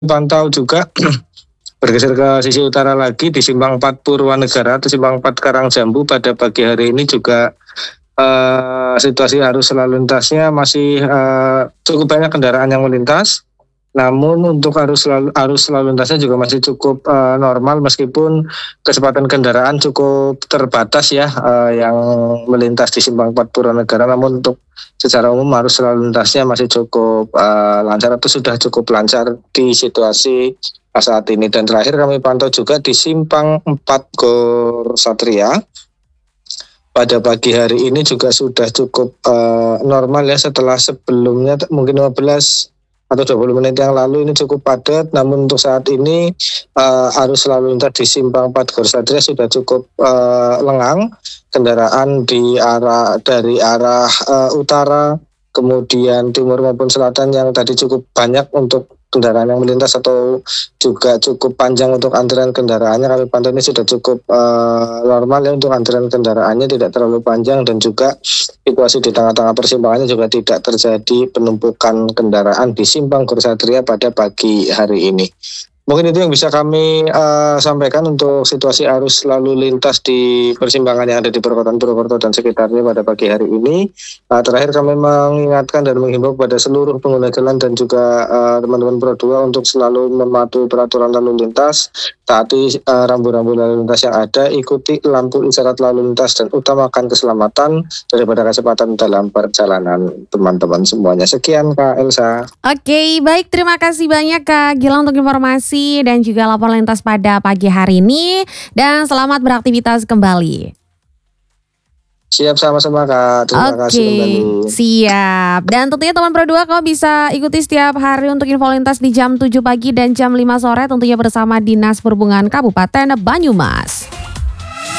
pantau juga bergeser ke sisi utara lagi di Simpang 4 Purwanegara atau Simpang 4 Karangjambu pada pagi hari ini juga situasi arus lalu lintasnya masih cukup banyak kendaraan yang melintas. Namun untuk arus lalu lintasnya juga masih cukup normal meskipun kecepatan kendaraan cukup terbatas ya yang melintas di Simpang 4 Purwanegara. Namun untuk secara umum arus lalu lintasnya masih cukup lancar atau sudah cukup lancar di situasi saat ini. Dan terakhir kami pantau juga di Simpang 4 Gor Satria. Pada pagi hari ini juga sudah cukup normal ya, setelah sebelumnya mungkin 15 atau 20 menit yang lalu ini cukup padat. Namun untuk saat ini arus lalu lintas di Simpang 4 Gor Satria sudah cukup lengang. Kendaraan dari arah utara, kemudian timur maupun selatan yang tadi cukup banyak untuk kendaraan yang melintas atau juga cukup panjang untuk antrian kendaraannya. Kami pantau ini sudah cukup normal ya untuk antrian kendaraannya, tidak terlalu panjang, dan juga situasi di tengah-tengah persimpangannya juga tidak terjadi penumpukan kendaraan di Simpang Gor Satria pada pagi hari ini. Mungkin itu yang bisa kami sampaikan untuk situasi arus lalu lintas di persimpangan yang ada di perkotaan Purwokerto dan sekitarnya pada pagi hari ini. Terakhir kami mengingatkan dan menghimbau kepada seluruh pengguna jalan dan juga teman-teman Pro 2 untuk selalu mematuhi peraturan lalu lintas, taati rambu-rambu lalu lintas yang ada, ikuti lampu isyarat lalu lintas, dan utamakan keselamatan daripada kecepatan dalam perjalanan teman-teman semuanya. Sekian Kak Elsa. Oke, baik, terima kasih banyak Kak Gilang untuk informasi dan juga laporan lintas pada pagi hari ini, dan selamat beraktivitas kembali. Siap, sama-sama Kak. Terima kasih kembali. Siap. Dan tentunya teman Pro 2 kau bisa ikuti setiap hari untuk info lintas di jam 7 pagi dan jam 5 sore tentunya bersama Dinas Perhubungan Kabupaten Banyumas.